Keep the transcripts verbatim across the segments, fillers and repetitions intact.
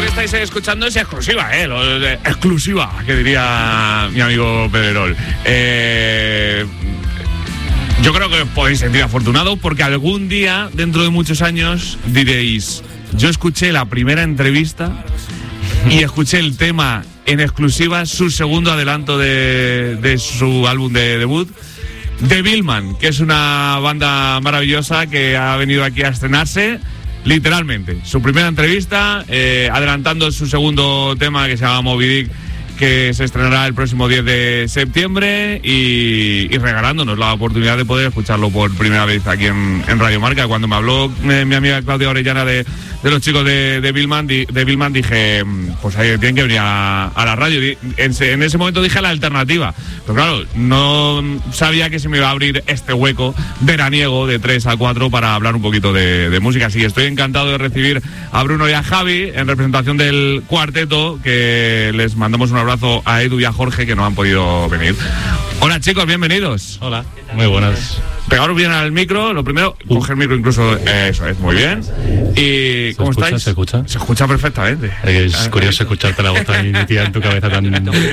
estáis escuchando es exclusiva, ¿eh? Lo de, exclusiva, que diría mi amigo Pedrerol. Eh, yo creo que os podéis sentir afortunados porque algún día, dentro de muchos años, diréis: yo escuché la primera entrevista y escuché el tema en exclusiva, su segundo adelanto de, de su álbum de debut, Devilman, que es una banda maravillosa que ha venido aquí a estrenarse. Literalmente, su primera entrevista, eh, adelantando su segundo tema que se llama Moby Dick, que se estrenará el próximo diez de septiembre y, y regalándonos la oportunidad de poder escucharlo por primera vez aquí en, en Radio Marca. Cuando me habló eh, mi amiga Claudia Orellana de, de los chicos de, de Devilman, de Devilman, dije, pues ahí tienen que venir a, a la radio. En, en ese momento dije la alternativa, pero claro, no sabía que se me iba a abrir este hueco veraniego de tres a cuatro para hablar un poquito de, de música. Así que estoy encantado de recibir a Bruno y a Javi en representación del cuarteto, que les mandamos un abrazo a Edu y a Jorge, que no han podido venir. Hola chicos, bienvenidos. Hola, muy buenas. Pegaros bien al micro, lo primero, uh. coger el micro incluso, eh, eso es, muy bien. ¿Y cómo escucha, estáis? ¿Se escucha? Se escucha perfectamente. Es curioso escucharte la voz tan metida en tu cabeza tan...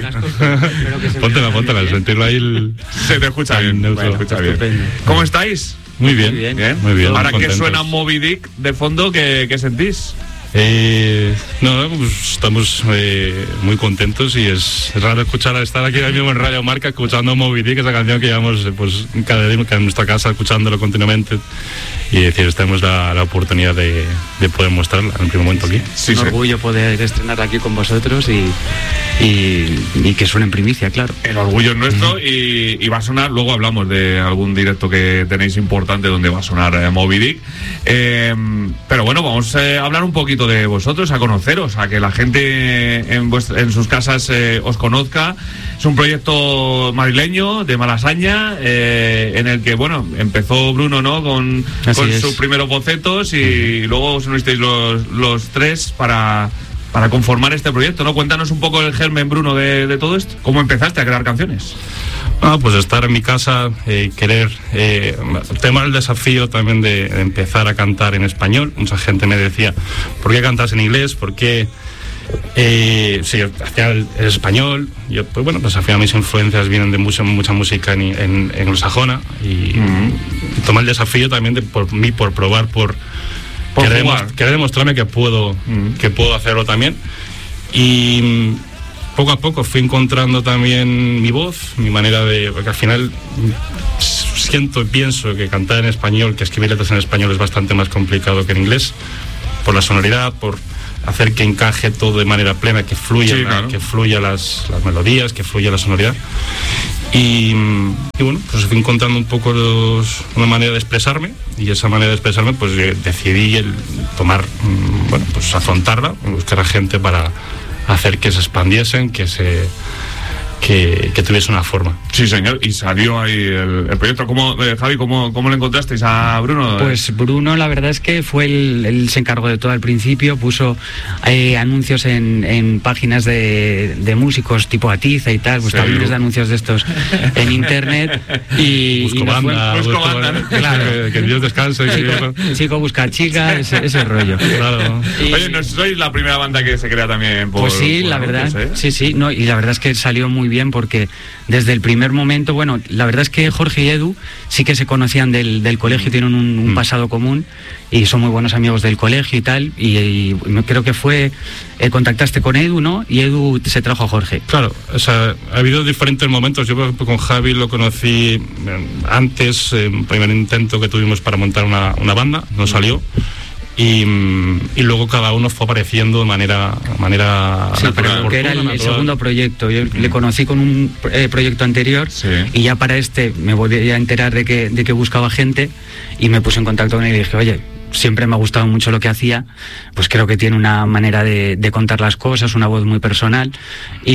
Póntela, póntela, sentirlo ahí el... Se te escucha bien, bueno, se escucha bien. ¿Cómo estáis? Muy bien, muy bien. ¿Bien? Muy bien. Ahora que suena Moby Dick de fondo, ¿qué, qué sentís? Eh, no, pues estamos eh, muy contentos y es, es raro escuchar, estar aquí ahora mismo en Radio Marca escuchando Moby Dick, esa canción que llevamos pues cada día en nuestra casa escuchándolo continuamente, y decir, tenemos la, la oportunidad de, de poder mostrarla en el primer momento aquí. Sí, un sí. orgullo poder estrenar aquí con vosotros y, y, y que suene en primicia, claro. El orgullo es nuestro. Mm. y, y va a sonar, luego hablamos de algún directo que tenéis importante donde va a sonar eh, Moby Dick. Eh, pero bueno, vamos eh, a hablar un poquito de vosotros, a conoceros, a que la gente en, vuestra, en sus casas eh, os conozca. Es un proyecto madrileño de Malasaña, eh, en el que, bueno, empezó Bruno, ¿no? Con, con sus primeros bocetos y uh-huh. luego os unisteis los, los tres para, para conformar este proyecto, ¿no? Cuéntanos un poco el germen, Bruno, de, de todo esto. ¿Cómo empezaste a crear canciones? Ah, pues estar en mi casa, eh, querer, eh, tema el desafío también de, de empezar a cantar en español. Mucha gente me decía, ¿por qué cantas en inglés? ¿Por qué? Eh, sí, al final es español. Yo, pues bueno, pues al final mis influencias vienen de mucha, mucha música en, en, en anglosajona y mm. tomar el desafío también de por mí, por probar, por, por querer, demostrar, querer demostrarme que puedo, mm. que puedo hacerlo también. Y poco a poco fui encontrando también mi voz, mi manera de... Porque al final siento y pienso que cantar en español, que escribir letras en español es bastante más complicado que en inglés, por la sonoridad, por hacer que encaje todo de manera plena, que fluya, sí, claro. que fluya las, las melodías, que fluya la sonoridad. Y, y bueno, pues fui encontrando un poco los, una manera de expresarme, y esa manera de expresarme pues decidí el tomar, bueno, pues afrontarla, buscar a gente para hacer que se expandiesen, que se que, que tuviese una forma. Sí, señor, y salió ahí el, el proyecto. ¿Cómo, eh, Javi, cómo, cómo le encontrasteis a Bruno? Pues Bruno, la verdad es que fue el, él se encargó de todo al principio, puso eh, anuncios en, en páginas de, de músicos tipo Atiza y tal, pues sí. Tablillos de anuncios de estos en internet y... Busco y banda, fue, busco banda, ¿no? Claro. Que, que Dios descanse. Chico, que... chico busca chica, ese, ese rollo. Claro. Y, oye, ¿no sois la primera banda que se crea también por... Pues sí, por la anuncios, verdad, ¿eh? sí, sí, no, y la verdad es que salió muy bien porque desde el primer momento, bueno, la verdad es que Jorge y Edu sí que se conocían del, del colegio, tienen un, un pasado común y son muy buenos amigos del colegio y tal, y, y creo que fue, eh, contactaste con Edu, ¿no? Y Edu se trajo a Jorge. Claro, o sea, ha habido diferentes momentos. Yo con Javi lo conocí antes, en el primer intento que tuvimos para montar una, una banda, no salió. Y, y luego cada uno fue apareciendo de manera manera sí, natural, pero que era el, natural. el segundo proyecto. Yo mm. le conocí con un eh, proyecto anterior, sí. y ya para este me volví a enterar de que, de que buscaba gente y me puse en contacto con él y dije, oye, siempre me ha gustado mucho lo que hacía, pues creo que tiene una manera de, de contar las cosas, una voz muy personal y,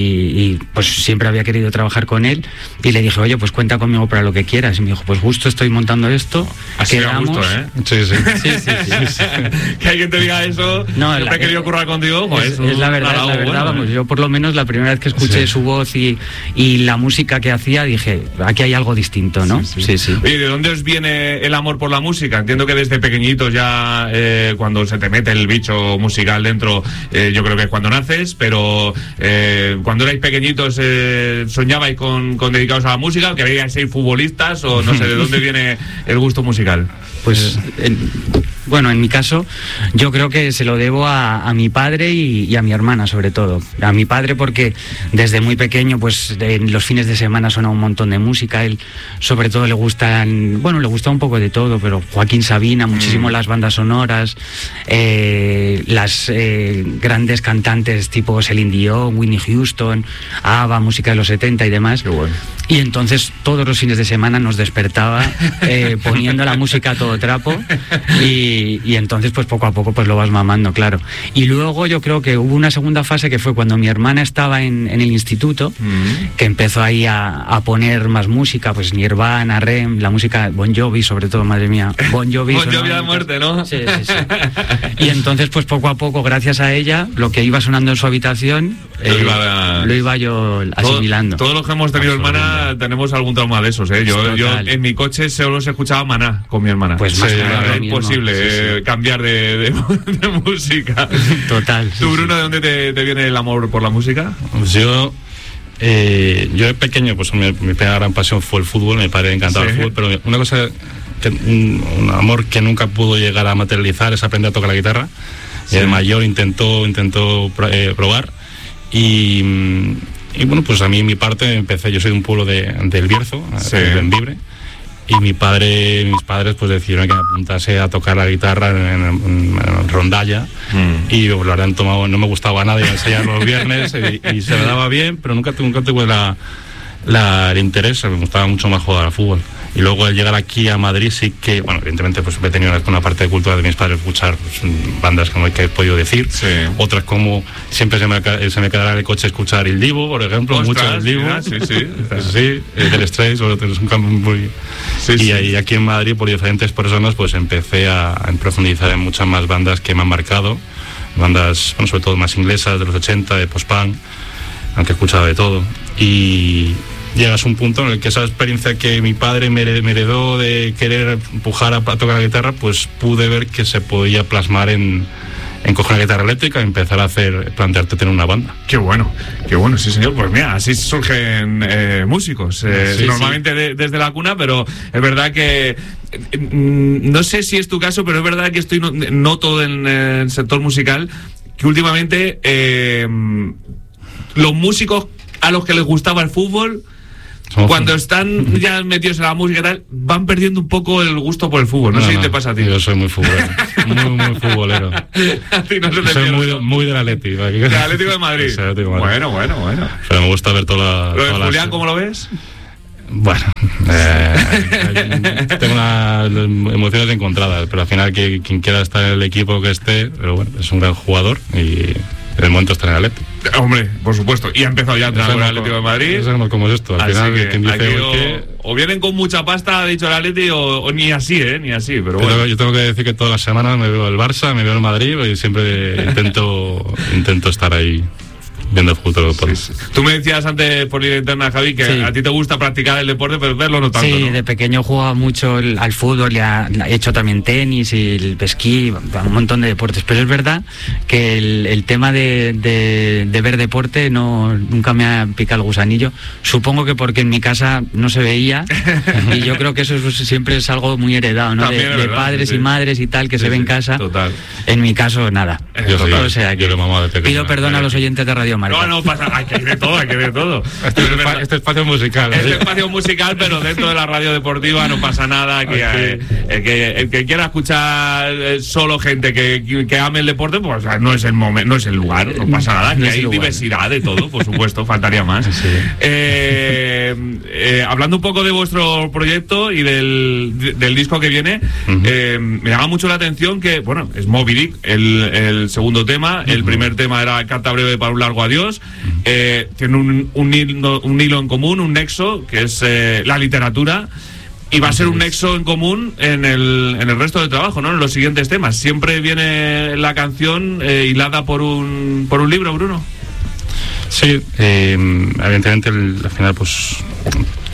y pues siempre había querido trabajar con él y le dije, oye, pues cuenta conmigo para lo que quieras, y me dijo, pues justo estoy montando esto, así a gusto, ¿eh? Sí, sí. sí, sí, sí, sí. Que alguien te diga eso, no, te he querido currar contigo, pues es, es la verdad, es la verdad, bueno, vamos, ¿eh? Yo por lo menos la primera vez que escuché sí. su voz y, y la música que hacía, dije, aquí hay algo distinto, ¿no? Sí, sí. sí, sí. Oye, ¿de dónde os viene el amor por la música? Entiendo que desde pequeñito pequeñitos ya, eh, cuando se te mete el bicho musical dentro, eh, yo creo que es cuando naces, pero eh, cuando erais pequeñitos, eh, ¿soñabais con, con dedicaros a la música? ¿Queríais ser futbolistas o no sé de dónde viene el gusto musical? Pues, en, bueno, en mi caso, yo creo que se lo debo a, a mi padre y, y a mi hermana, sobre todo. A mi padre porque desde muy pequeño, pues en los fines de semana suena un montón de música. Él, sobre todo, le gustan, bueno, le gusta un poco de todo, pero Joaquín Sabina, muchísimo mm. las bandas sonoras, eh, las eh, grandes cantantes tipo Celine Dion, Whitney Houston, ABBA, música de los setenta y demás. Qué bueno. Y entonces todos los fines de semana nos despertaba eh, poniendo la música a todo trapo y, y entonces pues poco a poco pues lo vas mamando, claro. Y luego yo creo que hubo una segunda fase que fue cuando mi hermana estaba en, en el instituto, mm. que empezó ahí a, a poner más música, pues Nirvana, R E M, la música Bon Jovi, sobre todo, madre mía, Bon Jovi. Bon Jovi a muerte, ¿no? Sí, sí, sí. Y entonces pues poco a poco, gracias a ella, lo que iba sonando en su habitación eh, lo, iba a... lo iba yo asimilando. Todo, todos los que hemos tenido hermana tenemos algún trauma de esos, ¿eh? Yo, yo en mi coche solo se escuchaba Maná con mi hermana. Pues más sí, era imposible sí, sí. Eh, cambiar de, de, de música. Total. ¿Tú, Bruno, de dónde te, te viene el amor por la música? Pues yo, eh, yo de pequeño, pues mi, mi primera gran pasión fue el fútbol. Mi padre le encantaba sí. el fútbol, pero una cosa, que, un, un amor que nunca pudo llegar a materializar es aprender a tocar la guitarra. Sí. Y el mayor intentó, intentó eh, probar y... Y bueno, pues a mí mi parte empecé, yo soy de un pueblo de, del Bierzo, sí. de Bembibre, y mi padre, mis padres pues decidieron que me apuntase a tocar la guitarra en, en, en rondalla, mm. y lo habían tomado, no me gustaba nada, iba a ensayar los viernes y, y se me daba bien, pero nunca, nunca tuve la, la, el interés, me gustaba mucho más jugar al fútbol. Y luego al llegar aquí a Madrid sí que, bueno, evidentemente pues he tenido una, una parte de cultura de mis padres, escuchar pues, bandas como que he podido decir, sí. otras como siempre se me, se me quedará en el coche escuchar El Divo, por ejemplo. Ostras, mucho El Divo, mira, sí, sí, sí, el Straits, es un campo muy... Sí, y sí. Ahí, aquí en Madrid, por diferentes personas, pues empecé a, a profundizar en muchas más bandas que me han marcado, bandas, bueno, sobre todo más inglesas, de los ochenta, de post-punk, aunque he escuchado de todo, y... llegas a un punto en el que esa experiencia que mi padre me heredó de querer empujar a tocar la guitarra, pues pude ver que se podía plasmar en, en coger una guitarra eléctrica y empezar a hacer, plantearte tener una banda. Qué bueno, qué bueno, sí señor. Pues mira, así surgen eh, músicos, eh, sí, normalmente sí. De, desde la cuna, pero es verdad que eh, no sé si es tu caso, pero es verdad que estoy noto en el sector musical que últimamente eh, los músicos a los que les gustaba el fútbol, Somos cuando están ya metidos en la música y tal, van perdiendo un poco el gusto por el fútbol. No, no sé no, si te pasa a ti. Yo soy muy futbolero. muy, muy futbolero. A ti no se te soy muy, muy del Atlético. ¿Del Atlético de Madrid? Sí, Atlético de Madrid. Bueno, bueno, bueno. Pero me gusta ver toda la... ¿Lo de toda Julián la... cómo lo ves? Bueno, eh, tengo unas emociones encontradas, pero al final que, quien quiera estar en el equipo que esté, pero bueno, es un gran jugador y... en el momento está en el Atlético. Hombre, por supuesto. Y ha empezado ya a entrar con el Atlético de Madrid. Sabemos cómo es esto. Al así final, que, quien dice o, que... o vienen con mucha pasta, ha dicho el Atlético, o, o ni así, ¿eh? Ni así, pero bueno. Yo, yo tengo que decir que todas las semanas me veo el Barça, me veo el Madrid y siempre intento, intento estar ahí viendo el fútbol. Sí, sí. Tú me decías antes por ir interna, Javi, que sí. a ti te gusta practicar el deporte, pero verlo no tanto. Sí, ¿no? De pequeño jugaba mucho el, al fútbol, ya he hecho también tenis y el esquí, un montón de deportes, pero es verdad que el, el tema de, de, de ver deporte no nunca me ha picado el gusanillo. Supongo que porque en mi casa no se veía y yo creo que eso es, siempre es algo muy heredado, ¿no? De, de padres sí. y madres y tal que sí, se ve sí, en casa. Total. En mi caso, nada. Yo soy, o sea, que yo mamá de pido perdón a los oyentes de Radio Marca. No, no pasa, hay que ir de todo, hay que ir de todo. Este, es verdad, este espacio musical. Este espacio musical, pero dentro de la radio deportiva no pasa nada. Que, okay. eh, el, que el que quiera escuchar solo gente que, que ame el deporte, pues no es el momento, no es el lugar, no pasa nada. Que no hay diversidad de todo, por supuesto, faltaría más. Sí. Eh, eh, hablando un poco de vuestro proyecto y del, del disco que viene, uh-huh. eh, me llama mucho la atención que, bueno, es Moby Dick, el, el segundo tema, uh-huh. el primer tema era Carta breve para un largo adiós. Eh, tiene un, un, hilo, un hilo en común, un nexo, que es eh, la literatura, y va a ser un nexo en común en el, en el resto del trabajo, ¿no? En los siguientes temas. Siempre viene la canción eh, hilada por un, por un libro, Bruno. Sí, eh, evidentemente el, al final pues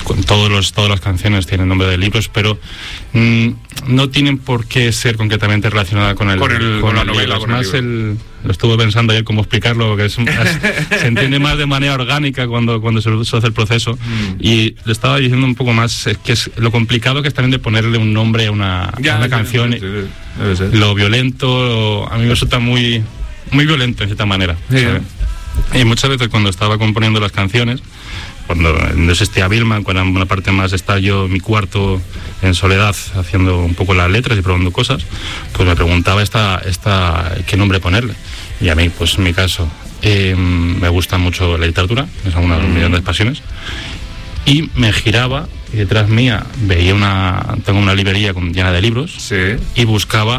con todos los, todas las canciones tienen nombre de libros, pero mmm, no tienen por qué ser concretamente relacionada con el con, el, con, con la el novela. Con más el, el, lo estuve pensando ayer cómo explicarlo, porque es, es, se entiende más de manera orgánica cuando, cuando se, se hace el proceso. Mm. Y le estaba diciendo un poco más es que es lo complicado que es también de ponerle un nombre a una, ya, a una sí, canción. Sí, sí, sí. Lo violento, lo, a mí me resulta muy, muy violento en cierta manera. Sí. Y muchas veces cuando estaba componiendo las canciones, cuando no existía Billman, cuando en una parte más estaba yo en mi cuarto en soledad haciendo un poco las letras y probando cosas, pues me preguntaba esta, esta qué nombre ponerle. Y a mí, pues en mi caso, eh, me gusta mucho la literatura, es una de mis grandes pasiones, y me giraba y detrás mía veía una, tengo una librería con, llena de libros, sí. Y buscaba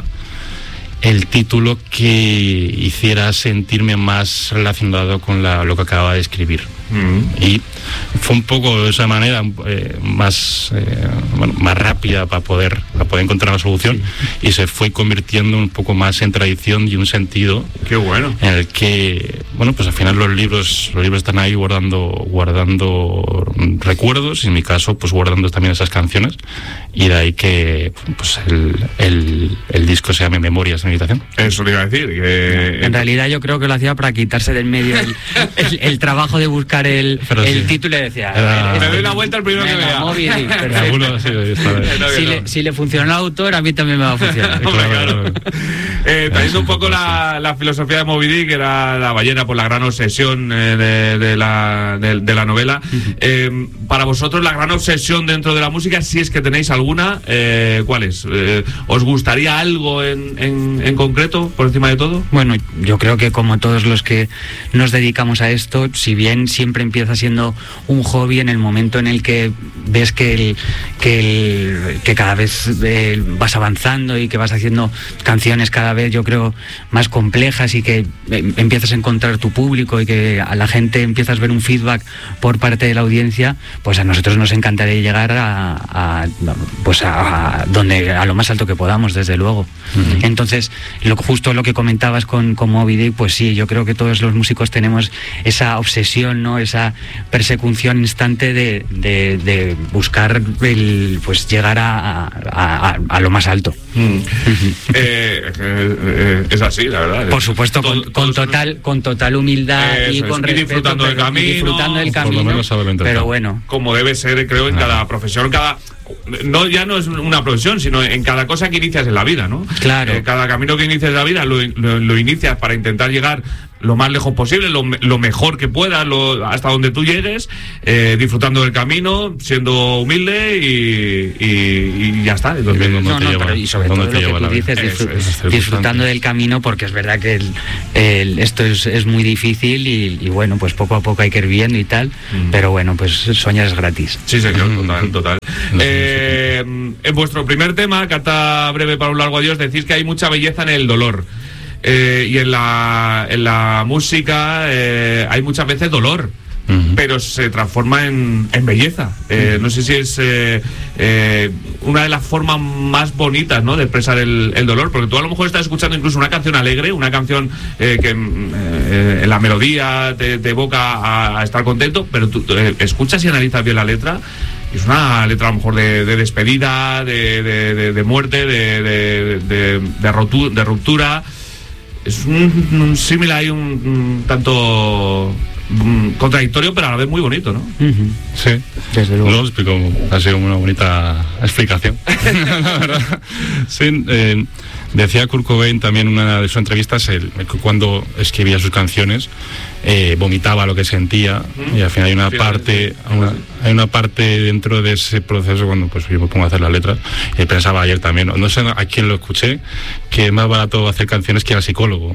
el título que hiciera sentirme más relacionado con la, lo que acababa de escribir. Mm. Y fue un poco de esa manera eh, más eh, bueno, más rápida para poder para poder encontrar una solución, sí. Y se fue convirtiendo un poco más en tradición y un sentido. Qué bueno. En el que bueno, pues al final los libros los libros están ahí guardando guardando recuerdos, y en mi caso pues guardando también esas canciones, y de ahí que pues el, el, el disco se llame Memorias de Meditación. Eso le iba a decir que... En realidad yo creo que lo hacía para quitarse del medio el, el, el trabajo de buscar el, el sí. título, y decía Era... me doy la vuelta al primero que vea. Móvil, Alguno, sí, si, le, si le funciona al autor, a mí también me va a funcionar. Claro. eh, trayendo un poco la, la filosofía de Moby Dick, que era la ballena por la gran obsesión eh, de, de, la, de, de la novela. eh, para vosotros la gran obsesión dentro de la música, si es que tenéis alguna, eh, ¿cuál es? Eh, ¿os gustaría algo en, en, en concreto por encima de todo? Bueno, yo creo que como todos los que nos dedicamos a esto, si bien siempre empieza siendo un hobby, en el momento en el que ves que el, que, el, que cada vez eh, vas avanzando y que vas haciendo canciones cada vez, yo creo, más complejas, y que eh, empiezas a encontrar tu público y que a la gente empiezas a ver un feedback por parte de la audiencia, pues a nosotros nos encantaría llegar a, a pues a, a donde a lo más alto que podamos, desde luego. Uh-huh. Entonces, lo, justo lo que comentabas con, con Moby Dick, pues sí, yo creo que todos los músicos tenemos esa obsesión, ¿no? Esa persecución instante de, de, de buscar el, pues llegar a, a, a, a lo más alto. Mm. eh, eh, es así, la verdad. Por supuesto, con, Todo, con total con total humildad eh, y con respeto, y disfrutando del camino, disfrutando del camino, pero bueno, como debe ser, creo, en ah. cada profesión, cada no ya no es una profesión, sino en cada cosa que inicias en la vida, ¿no? Claro. Eh, cada camino que inicias en la vida lo, lo, lo inicias para intentar llegar lo más lejos posible, lo, lo mejor que puedas, lo, hasta donde tú llegues, eh, disfrutando del camino, siendo humilde y, y, y ya está. Entonces, no, no, no, pero y sobre todo lo que tú dices, disfr eso, disfrutando del camino, porque es verdad que el, el, esto es, es muy difícil y, y bueno, pues poco a poco hay que ir viendo y tal, mm. pero bueno, pues soñar es gratis. Sí, señor, total, total. eh, en vuestro primer tema, Carta breve para un largo adiós, decís que hay mucha belleza en el dolor. Eh, y en la, en la música eh, hay muchas veces dolor, uh-huh. pero se transforma en, en belleza. Eh, uh-huh. No sé si es eh, eh, una de las formas más bonitas, ¿no?, de expresar el, el dolor, porque tú a lo mejor estás escuchando incluso una canción alegre, una canción eh, que eh, en la melodía te, te evoca a, a estar contento, pero tú eh, escuchas y analizas bien la letra. Es una letra a lo mejor de, de despedida, de, de, de, de muerte, de, de, de, de, rotu, de ruptura. Es un, un símil ahí un, un tanto un, contradictorio, pero a la vez muy bonito, ¿no? Uh-huh. Sí, desde luego. Lo explico, ha sido una bonita explicación. La verdad. Sí, eh, decía Kurt Cobain también en una de sus entrevistas, el, que cuando escribía sus canciones eh, vomitaba lo que sentía, uh-huh. y al final hay una final, parte sí, una, hay una parte dentro de ese proceso cuando pues yo me pongo a hacer las letras, y pensaba ayer también, no sé a quién lo escuché, que es más barato hacer canciones que al psicólogo.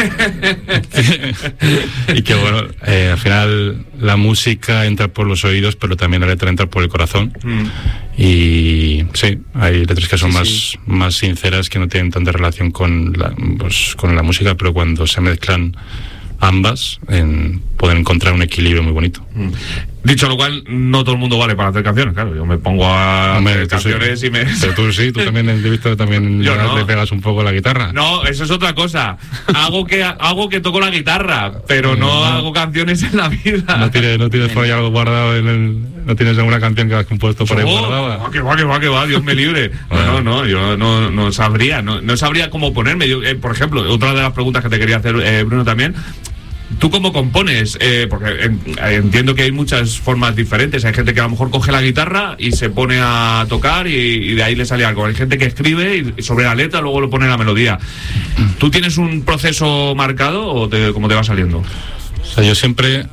Y que bueno, eh, al final la música entra por los oídos, pero también la letra entra por el corazón. Mm. Y sí, hay letras que son sí, más, sí. más sinceras, que no tienen tanta relación con la, pues, con la música, pero cuando se mezclan ambas, en, pueden encontrar un equilibrio muy bonito. Mm. Dicho lo cual, no todo el mundo vale para hacer canciones, claro. Yo me pongo a Hombre, hacer canciones sí. y me... Pero tú sí, tú también he visto que también Yo no. le pegas un poco la guitarra. No, eso es otra cosa. Hago que hago que toco la guitarra, pero no, no hago canciones en la vida. No tienes, no tienes por ahí algo guardado en el... No tienes alguna canción que has compuesto por ahí Oh, guardada. que va, que va, que va, Dios me libre. Bueno. No, no, no, yo no, no sabría, no, no sabría cómo ponerme. Yo, eh, por ejemplo, otra de las preguntas que te quería hacer, eh, Bruno, también. ¿Tú cómo compones? Eh, porque en, entiendo que hay muchas formas diferentes. Hay gente que a lo mejor coge la guitarra y se pone a tocar y, y de ahí le sale algo. Hay gente que escribe y sobre la letra luego lo pone la melodía. ¿Tú tienes un proceso marcado o te, cómo te va saliendo? O sea, yo siempre,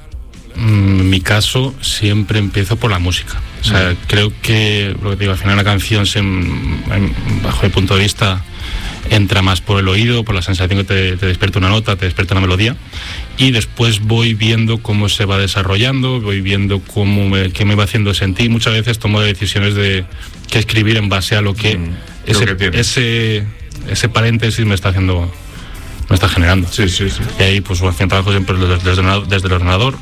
en mi caso, siempre empiezo por la música. O sea, mm. creo que, lo que te digo, al final una canción, se, en, bajo mi punto de vista, entra más por el oído, por la sensación que te, te despierta una nota, te despierta una melodía, y después voy viendo cómo se va desarrollando, voy viendo cómo me, qué me va haciendo sentir. Muchas veces tomo decisiones de qué escribir en base a lo que, mm, ese, lo que ese, ese paréntesis me está haciendo, me está generando. Sí, sí, sí. Y ahí pues haciendo trabajo siempre desde, desde el ordenador,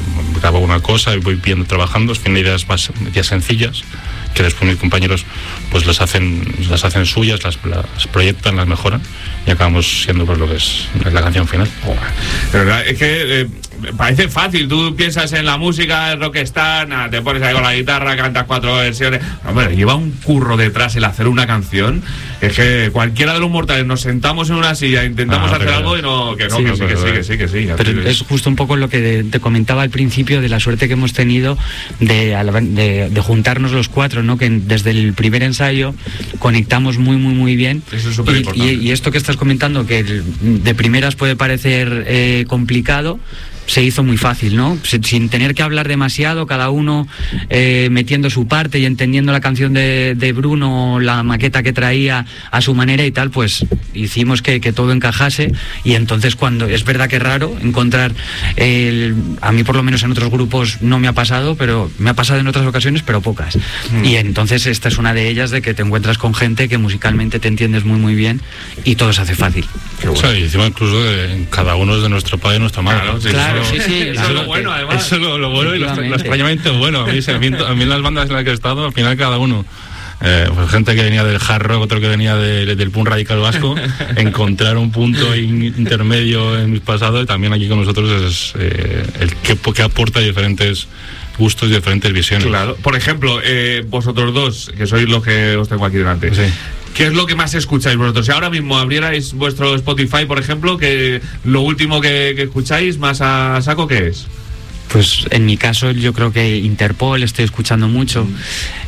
y grabo una cosa y voy viendo, trabajando, es que ideas más ideas sencillas, que después mis compañeros pues las hacen las hacen suyas, las, las proyectan, las mejoran y acabamos siendo pues lo que es la canción final. De verdad, es que eh, parece fácil, tú piensas en la música, el rockstar, nada, te pones ahí con la guitarra, cantas cuatro versiones. Hombre, lleva un curro detrás el hacer una canción. Es que cualquiera de los mortales nos sentamos en una silla, intentamos ah, hacer algo y no, que no, sí, que, sí, que, sí, que sí, que sí, que sí. Pero es justo un poco lo que te comentaba al principio de la suerte que hemos tenido de, de, de juntarnos los cuatro, ¿no? Que desde el primer ensayo conectamos muy, muy, muy bien. Eso es súper importante. Y, y esto que estás comentando, que de primeras puede parecer eh, complicado, se hizo muy fácil, ¿no? Sin tener que hablar demasiado, cada uno eh, metiendo su parte y entendiendo la canción de, de Bruno, la maqueta que traía a su manera y tal, pues hicimos que, que todo encajase. Y entonces cuando, es verdad que es raro encontrar, el, a mí por lo menos en otros grupos no me ha pasado, pero me ha pasado en otras ocasiones, pero pocas. Mm. Y entonces esta es una de ellas, de que te encuentras con gente que musicalmente te entiendes muy muy bien y todo se hace fácil. Bueno. O sea, y encima incluso de, cada uno es de nuestro padre y nuestra madre. Claro, sí, claro. Sí, sí, eso es lo bueno, además. Eso es lo, lo bueno y lo, lo extrañamente bueno. A mí, a, mí, a mí en las bandas en las que he estado, al final cada uno, eh, pues gente que venía del hard rock, otro que venía de, del punk radical vasco, encontrar un punto in, intermedio en mi pasado, y también aquí con nosotros es eh, el que, que aporta diferentes gustos y diferentes visiones. Claro. Por ejemplo, eh, vosotros dos, que sois los que os tengo aquí delante. Sí. ¿Qué es lo que más escucháis vosotros? Si ahora mismo abrierais vuestro Spotify, por ejemplo, que lo último que, que escucháis más a saco, ¿qué es? Pues en mi caso yo creo que Interpol estoy escuchando mucho. Mm.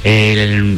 Eh,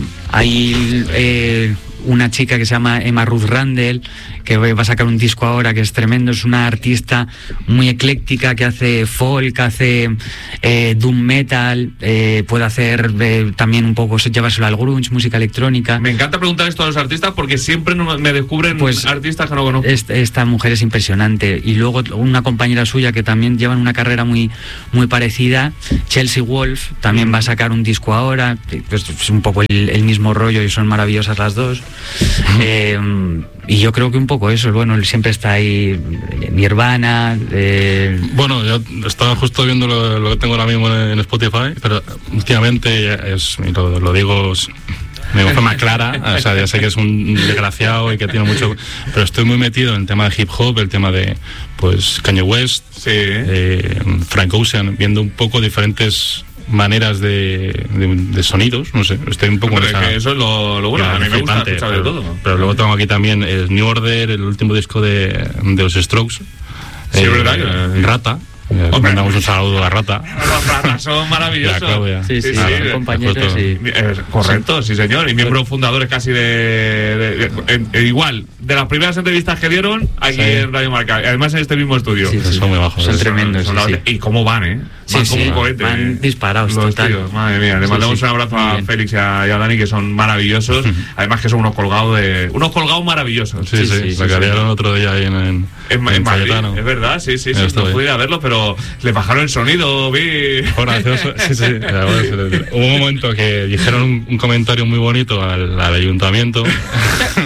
hay eh, una chica que se llama Emma Ruth Randall, que va a sacar un disco ahora que es tremendo. Es una artista muy ecléctica que hace folk, hace eh, doom metal, eh, puede hacer eh, también un poco, llevárselo al grunge, música electrónica. Me encanta preguntar esto a los artistas porque siempre me descubren pues, artistas que no conozco. Esta, esta mujer es impresionante. Y luego una compañera suya que también llevan una carrera muy, muy parecida, Chelsea Wolfe, también mm. va a sacar un disco ahora. Pues, es un poco el, el mismo rollo y son maravillosas las dos. Mm. Eh, y yo creo que un poco eso, bueno, siempre está ahí Nirvana. Eh... Bueno, yo estaba justo viendo lo, lo que tengo ahora mismo en Spotify, pero últimamente, es, lo, lo digo de forma clara, o sea, ya sé que es un desgraciado y que tiene mucho, pero estoy muy metido en el tema de hip hop, el tema de pues Kanye West, sí. eh, Frank Ocean, viendo un poco diferentes maneras de, de, de sonidos, no sé, estoy un poco... Pero es que eso es lo, lo bueno, a mí me gusta escuchar de todo. Pero luego tengo aquí también el New Order, el último disco de, de los Strokes. Sí, eh, es verdad. Que... Rata. Os mandamos un saludo a Rata. Los Ratas son maravillosos. Sí, sí, sí, sí, sí, compañeros. Sí. Eh, correcto, sí señor. Y miembros fundadores casi de... de, de, de, de igual, de las primeras entrevistas que dieron aquí sí. en Radio Marca. Además en este mismo estudio. Sí, sí, son muy bajos. Son tremendos. Son, sí, sí. Y cómo van, ¿eh? Van sí, como sí, un cohete. Van eh. disparados, los total. Tíos, madre mía. Le sí, mandamos sí. un abrazo a Bien. Félix y a, y a Dani, que son maravillosos. Además que son unos colgados de... Unos colgados maravillosos. Sí, sí. sí, sí, sí la sí, sí. otro día ahí en... En, en, en Madrid, es verdad, sí, sí, sí. No pude ir a verlo, pero le bajaron el sonido, vi... Gracioso, sí, sí. Hubo un momento que dijeron un, un comentario muy bonito al, al ayuntamiento.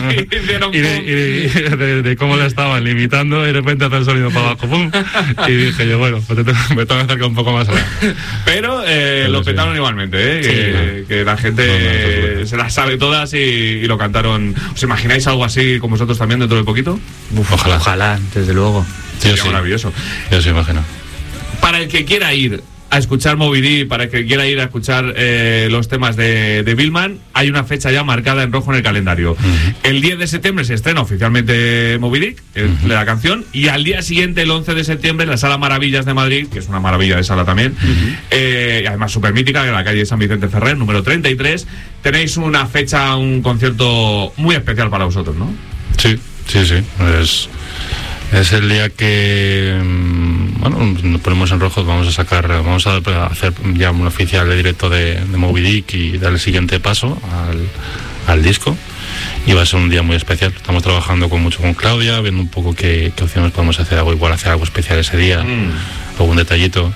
y, de, y de, de, de cómo la estaban limitando, y de repente hace el sonido para abajo, ¡pum! Y dije yo, bueno, pues me tengo que acercar un poco más allá. Pero, eh, Pero lo sí. petaron igualmente, ¿eh? Sí, que, no. que la gente no, no, se las sabe todas y, y lo cantaron. ¿Os imagináis algo así con vosotros también dentro de poquito? Uf, ojalá. Ojalá, desde luego. Sería sí. maravilloso. Yo sí imagino. Para el que quiera ir a escuchar Moby Dick, para el que quiera ir a escuchar eh, los temas de, de Billman, hay una fecha ya marcada en rojo en el calendario. Uh-huh. El diez de septiembre se estrena oficialmente Moby Dick, el, uh-huh. la canción, y al día siguiente, el once de septiembre, en la Sala Maravillas de Madrid, que es una maravilla de sala también, uh-huh. eh, y además súper mítica, en la calle San Vicente Ferrer, número treinta y tres, tenéis una fecha, un concierto muy especial para vosotros, ¿no? Sí, sí, sí. Es... Es el día que, bueno, nos ponemos en rojo, vamos a sacar, vamos a hacer ya un oficial de directo de, de Moby Dick y dar el siguiente paso al, al disco. Y va a ser un día muy especial. Estamos trabajando con mucho con Claudia, viendo un poco qué, qué opciones podemos hacer, algo igual, hacer algo especial ese día, mm. algún detallito.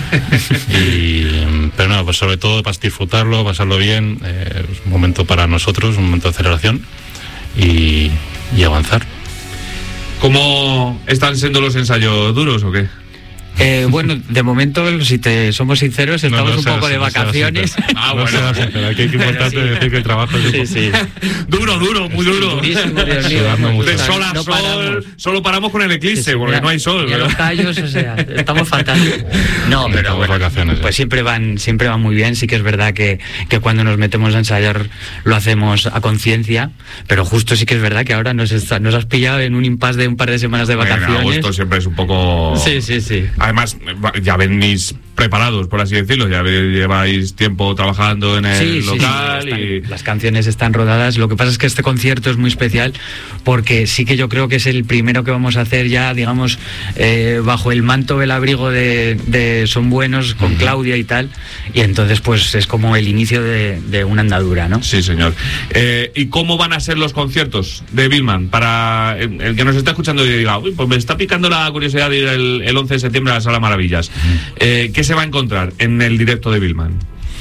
y, pero no, pues sobre todo para disfrutarlo, pasarlo bien, eh, es un momento para nosotros, un momento de celebración y, y avanzar. ¿Cómo están siendo los ensayos duros o qué? Eh, bueno, de momento, si te somos sinceros, estamos no, no un poco así, de vacaciones. No ah, bueno, no pero aquí es importante sí. decir que el trabajo es sí, sí. duro, duro, muy duro. Durísimo, Dios mío. De sol a no sol, paramos. Solo paramos con el eclipse, sí, sí, porque ya, no hay sol. Y a los tallos, o sea, estamos fatal. No, pero bueno, vacaciones, pues ¿sí? siempre van siempre van muy bien. Sí que es verdad que, que cuando nos metemos a ensayar lo hacemos a conciencia, pero justo sí que es verdad que ahora nos, está, nos has pillado en un impasse de un par de semanas de vacaciones. En agosto siempre es un poco... Sí, sí, sí. Además, ya venís preparados, por así decirlo, ya lleváis tiempo trabajando en el sí, local sí, sí, y... Están, las canciones están rodadas. Lo que pasa es que este concierto es muy especial porque sí que yo creo que es el primero que vamos a hacer ya, digamos, eh, bajo el manto, el abrigo de, de Son Buenos, con uh-huh. Claudia y tal, y entonces pues es como el inicio de, de una andadura, ¿no? Sí, señor. Eh, ¿Y cómo van a ser los conciertos de Billman? Para el, el que nos está escuchando y diga, uy, pues me está picando la curiosidad de ir el, el once de septiembre a la Sala Maravillas. Uh-huh. Eh, ¿Qué se va a encontrar en el directo de Billman?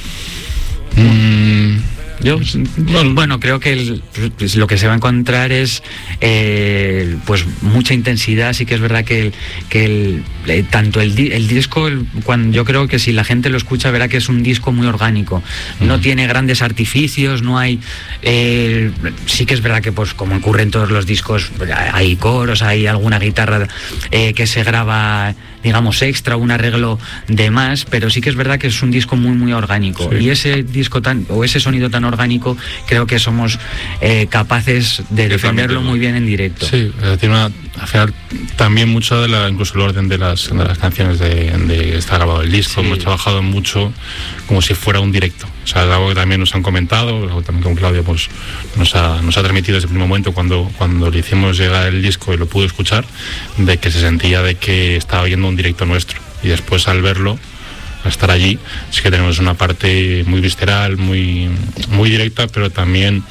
Mm, yo bueno, bueno creo que el, pues, lo que se va a encontrar es eh, pues mucha intensidad. Sí que es verdad que el, que el, eh, tanto el, el disco el, cuando yo creo que si la gente lo escucha verá que es un disco muy orgánico, mm. no tiene grandes artificios, no hay eh, sí que es verdad que pues como ocurre en todos los discos hay coros, hay alguna guitarra eh, que se graba digamos extra, un arreglo de más, pero sí que es verdad que es un disco muy muy orgánico, sí. y ese disco tan o ese sonido tan orgánico creo que somos eh, capaces de defenderlo muy bien en directo. Sí, tiene una, al final también mucho de la, incluso el orden de las, de las canciones de, de está grabado el disco, sí. hemos trabajado mucho como si fuera un directo, o sea, es algo que también nos han comentado, algo también con Claudia pues nos ha, nos ha transmitido desde el primer momento cuando, cuando le hicimos llegar el disco y lo pudo escuchar, de que se sentía de que estaba viendo un directo nuestro, y después al verlo, al estar allí, sí que tenemos una parte muy visceral, muy, muy directa, pero también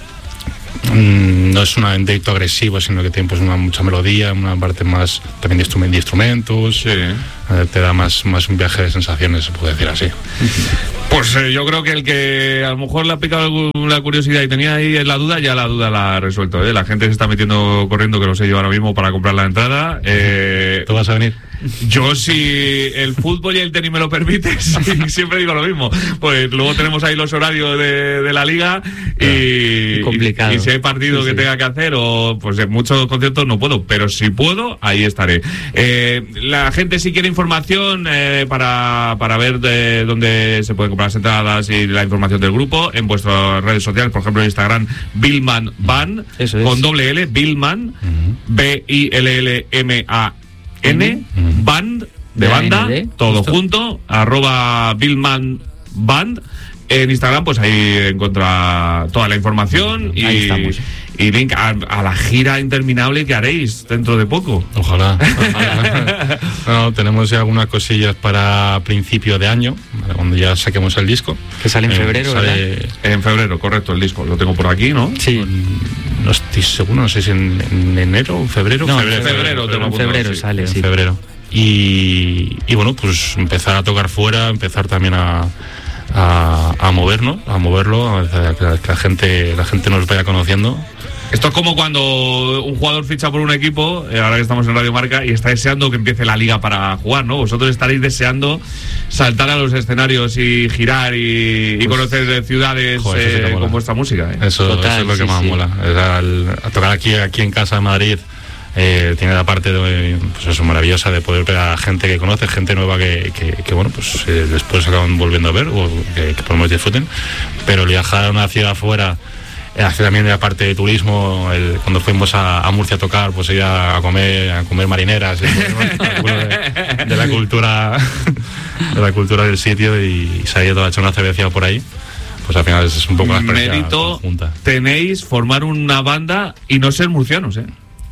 mmm, no es una, un directo agresivo, sino que tiene pues una mucha melodía, una parte más también de, de instrumentos, sí. eh, te da más, más un viaje de sensaciones, se puede decir así. Pues eh, yo creo que el que a lo mejor le ha picado la curiosidad y tenía ahí la duda, ya la duda la ha resuelto, ¿eh? La gente se está metiendo corriendo, que lo sé yo ahora mismo, para comprar la entrada. Eh, ¿Tú vas a venir? Yo, si el fútbol y el tenis me lo permiten, sí, siempre digo lo mismo. Pues luego tenemos ahí los horarios de, de la liga y, complicado. y, y si hay partido sí, que sí. tenga que hacer, o pues en muchos conciertos no puedo, pero si puedo, ahí estaré. Eh, la gente si quiere información eh, para, para ver de dónde se pueden comprar las entradas y la información del grupo, en vuestras redes sociales, por ejemplo en Instagram, Billman Band, Eso es. con doble L, Billman, uh-huh. B I L L M A N, uh-huh. Band, de banda, A N D, todo justo. junto, arroba Billman Band. En Instagram, pues ahí encuentra toda la información y, y link a, a la gira interminable que haréis dentro de poco. Ojalá. ojalá. No, tenemos ya algunas cosillas para principio de año, cuando ya saquemos el disco. Que sale en febrero, eh, sale ¿verdad? En febrero, correcto, el disco. Lo tengo por aquí, ¿no? Sí. No estoy seguro, no sé si en, en enero o febrero. No, febrero, febrero, febrero, febrero, en febrero sí, sale, en sí. febrero. Y, y bueno, pues empezar a tocar fuera, empezar también a A, a movernos, a moverlo, a que la, que la gente, la gente nos vaya conociendo Esto es como cuando un jugador ficha por un equipo, eh, ahora que estamos en Radio Marca, y está deseando que empiece la liga para jugar, ¿no? Vosotros estaréis deseando saltar a los escenarios y girar y, y pues, conocer ciudades joder, eh, con vuestra música. ¿eh? Eso, Total, eso es lo que sí, más sí. mola. Es al, a tocar aquí, aquí en casa en Madrid. Eh, tiene la parte de, pues eso, maravillosa de poder ver a gente que conoce, gente nueva que, que, que bueno, pues eh, después acaban volviendo a ver o que, que por lo menos disfruten, pero viajar a una ciudad afuera, eh, hacer también la parte de turismo, el, cuando fuimos a, a Murcia a tocar, pues ir a comer, a comer marineras, eh, de, de la cultura de la cultura del sitio y salir a echar una cerveza por ahí. Pues al final es un poco la experiencia mérito conjunta. Tenéis formar una banda y no ser murcianos, ¿eh?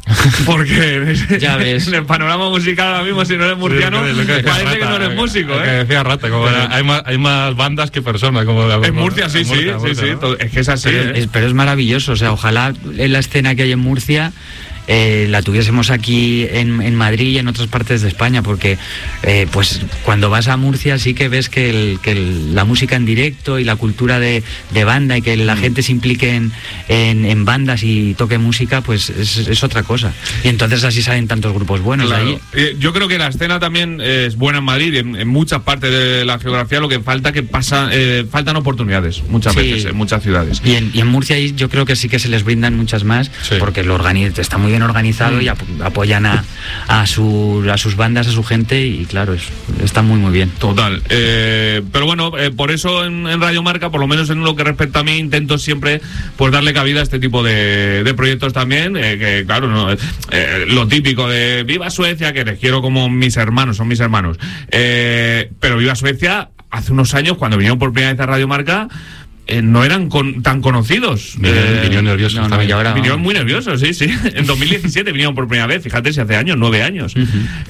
Porque ya ves. En el panorama musical ahora mismo, si no eres murciano, sí, que parece rata, que no eres músico, ¿eh? Que decía Rata, como era, hay, más, hay más bandas que personas. Como en Murcia, sí, en Murcia, sí, Murcia, sí, ¿no? sí. Es que es así. Pero, ¿eh? es, pero es maravilloso, o sea, ojalá en la escena que hay en Murcia Eh, la tuviésemos aquí en, en Madrid y en otras partes de España, porque eh, pues cuando vas a Murcia sí que ves que, el, que el, la música en directo y la cultura de, de banda y que la mm. gente se implique en, en, en bandas y toque música, pues es, es otra cosa. Y entonces así salen tantos grupos buenos claro. ahí. Yo creo que la escena también es buena en Madrid y en, en muchas partes de la geografía. Lo que falta que pasa, eh, faltan oportunidades muchas sí. veces en muchas ciudades. Y en, y en Murcia yo creo que sí que se les brindan muchas más, sí. porque lo organiza, está muy bien organizado mm. y ap apoyan a, a, su, a sus bandas, a su gente y claro, es, está muy muy bien. Total. Eh, pero bueno, eh, por eso en, en Radio Marca, por lo menos en lo que respecta a mí, intento siempre pues darle cabida a este tipo de, de proyectos también, eh, que claro, no, eh, lo típico de Viva Suecia, que les quiero como mis hermanos, son mis hermanos. Eh, pero Viva Suecia, hace unos años, cuando vinieron por primera vez a Radio Marca, Eh, no eran con, tan conocidos. Vinieron, eh, vinieron nerviosos. No, no, y ahora, vinieron muy nerviosos, sí, sí. En dos mil diecisiete vinieron por primera vez, fíjate si hace años, nueve años. Uh-huh.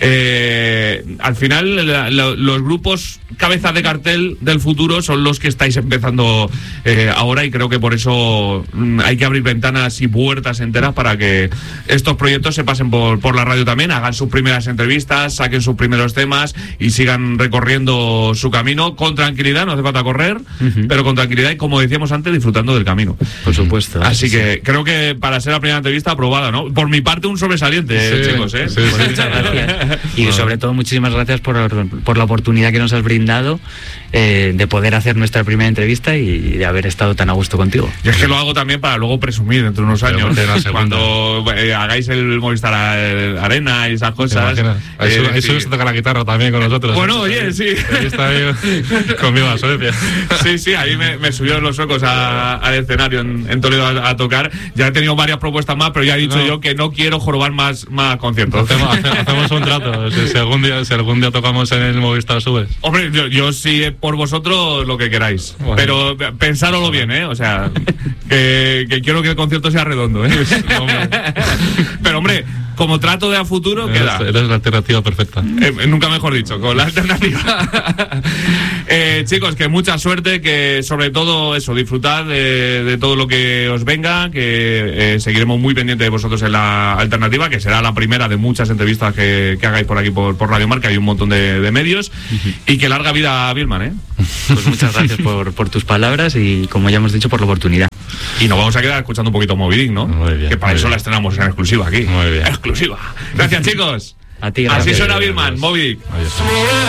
eh, al final, la, la, los grupos cabezas de cartel del futuro son los que estáis empezando eh, ahora y creo que por eso mm, hay que abrir ventanas y puertas enteras para que estos proyectos se pasen por, por la radio también, hagan sus primeras entrevistas, saquen sus primeros temas y sigan recorriendo su camino con tranquilidad, no hace falta correr, uh-huh. pero con tranquilidad y como decíamos antes, disfrutando del camino. Por supuesto. Así sí, que sí. creo que para ser la primera entrevista aprobada, ¿no? Por mi parte, un sobresaliente, sí, chicos, ¿eh? Sí, sí. Muchas gracias. Y sobre todo, muchísimas gracias por, por la oportunidad que nos has brindado eh, de poder hacer nuestra primera entrevista y de haber estado tan a gusto contigo. Y es que lo hago también para luego presumir dentro de unos años, cuando eh, hagáis el Movistar Arena y esas cosas. Ahí eh, sí. se toca la guitarra también con nosotros. Bueno, oye, sí. Ahí está ahí, conmigo a Suecia. Sí, sí, ahí me, me subió los suecos al escenario en, en Toledo a, a tocar. Ya he tenido varias propuestas más, pero ya he dicho no. yo que no quiero jorobar más, más conciertos. Hacemos, hacemos un trato. Si, si, algún día, si algún día tocamos en el Movistar, subes. Hombre, yo, yo sí, por vosotros, lo que queráis. Bueno. Pero pensároslo bien, ¿eh? O sea, que, que quiero que el concierto sea redondo, ¿eh? Pero, hombre, como trato de a futuro, eres, queda. Eres la alternativa perfecta. Eh, nunca mejor dicho, con la alternativa. eh, chicos, que mucha suerte, que sobre todo eso, disfrutad de, de todo lo que os venga, que eh, seguiremos muy pendientes de vosotros en la alternativa, que será la primera de muchas entrevistas que, que hagáis por aquí por, por Radio Marca, hay un montón de, de medios, uh-huh. y que larga vida a Billman, ¿eh? Pues muchas gracias por, por tus palabras y, como ya hemos dicho, por la oportunidad. Y nos vamos a quedar escuchando un poquito Moby Dick, ¿no? Muy bien, que para eso bien. la estrenamos en exclusiva aquí. Muy bien. Exclusiva. Gracias, chicos. A ti, gracias. Así suena Billman, Moby Dick. Adiós.